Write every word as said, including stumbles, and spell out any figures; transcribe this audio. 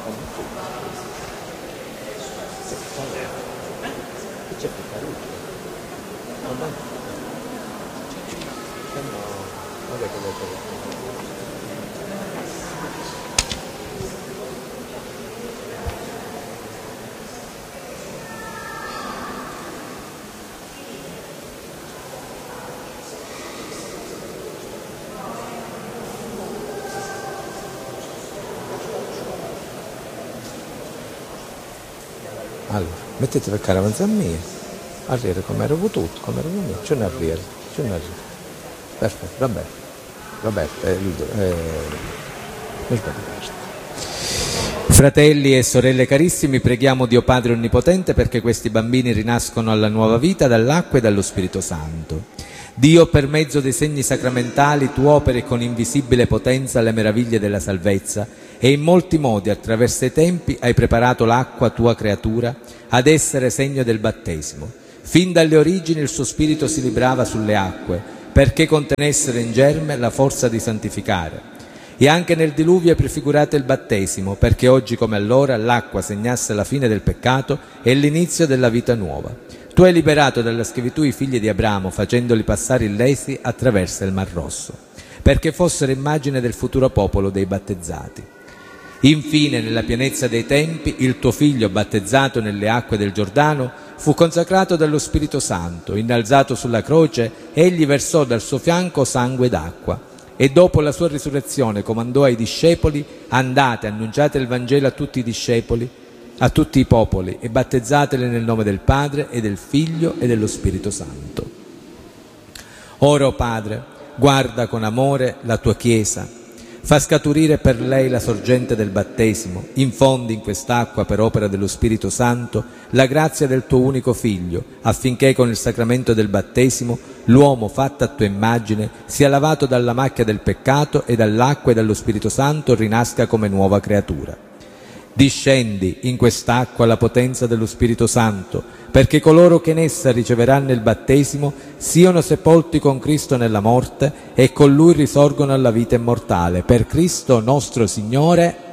Allora, mettete per caravanza mia, arriere come ero potuto, come ero venuto, c'è un arriere, c'è un arriere. Perfetto, Roberto, Roberto, eh, eh, Fratelli e sorelle carissimi, preghiamo Dio Padre Onnipotente perché questi bambini rinascono alla nuova vita dall'acqua e dallo Spirito Santo. Dio, per mezzo dei segni sacramentali, tu operi con invisibile potenza le meraviglie della salvezza e in molti modi, attraverso i tempi, hai preparato l'acqua, tua creatura, ad essere segno del battesimo. Fin dalle origini il suo spirito si librava sulle acque, perché contenessero in germe la forza di santificare. E anche nel diluvio hai prefigurato il battesimo, perché oggi come allora l'acqua segnasse la fine del peccato e l'inizio della vita nuova. Tu hai liberato dalla schiavitù i figli di Abramo, facendoli passare illesi attraverso il Mar Rosso, perché fossero immagine del futuro popolo dei battezzati. Infine, nella pienezza dei tempi, il tuo figlio, battezzato nelle acque del Giordano, fu consacrato dallo Spirito Santo. Innalzato sulla croce, egli versò dal suo fianco sangue d'acqua. E dopo la sua risurrezione comandò ai discepoli: andate, annunciate il Vangelo a tutti i discepoli, a tutti i popoli, e battezzateli nel nome del Padre e del Figlio e dello Spirito Santo. Ora, o Padre, guarda con amore la tua Chiesa, fa scaturire per lei la sorgente del battesimo, infondi in quest'acqua per opera dello Spirito Santo la grazia del tuo unico Figlio, affinché con il sacramento del battesimo l'uomo fatto a tua immagine sia lavato dalla macchia del peccato e dall'acqua e dallo Spirito Santo rinasca come nuova creatura. Discendi in quest'acqua la potenza dello Spirito Santo, perché coloro che in essa riceveranno il battesimo siano sepolti con Cristo nella morte e con Lui risorgono alla vita immortale. Per Cristo nostro Signore.